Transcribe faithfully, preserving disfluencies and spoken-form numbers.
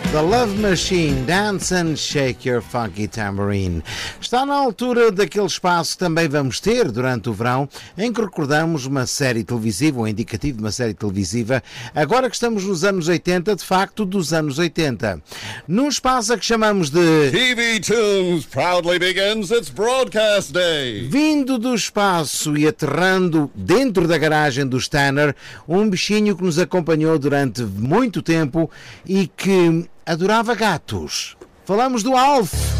The Love Machine, Dance and Shake Your Funky Tambourine. Está na altura daquele espaço que também vamos ter durante o verão, em que recordamos uma série televisiva, um indicativo de uma série televisiva, agora que estamos nos anos oitenta, de facto dos anos oitenta. Num espaço a que chamamos de T V Tunes proudly begins its broadcast day. Vindo do espaço e aterrando dentro da garagem do Stanner, um bichinho que nos acompanhou durante muito tempo e que adorava gatos. Falamos do Alf.